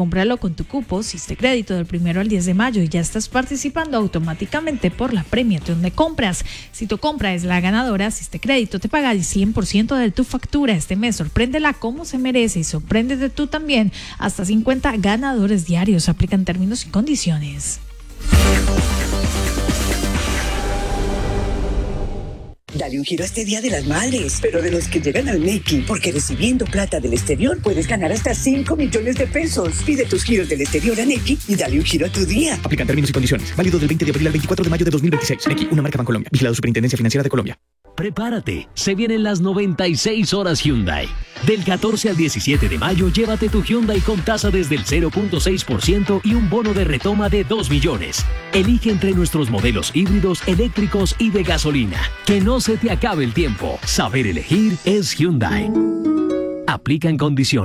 cómpralo con tu cupo Siste Crédito del 1 al 10 de mayo y ya estás participando automáticamente por la premiación de compras. Si tu compra es la ganadora, Siste Crédito te paga el 100% de tu factura este mes. Sorpréndela como se merece y sorpréndete tú también. Hasta 50 ganadores diarios. Aplican términos y condiciones. Dale un giro a este Día de las Madres, pero de los que llegan al Nequi, porque recibiendo plata del exterior puedes ganar hasta 5 millones de pesos. Pide tus giros del exterior a Nequi y dale un giro a tu día. Aplican términos y condiciones. Válido del 20 de abril al 24 de mayo de 2026. Nequi, una marca Bancolombia. Vigilado Superintendencia Financiera de Colombia. Prepárate, se vienen las 96 horas Hyundai. Del 14 al 17 de mayo, llévate tu Hyundai con tasa desde el 0.6% y un bono de retoma de 2 millones. Elige entre nuestros modelos híbridos, eléctricos y de gasolina. Que no se te acabe el tiempo. Saber elegir es Hyundai. Aplican condiciones.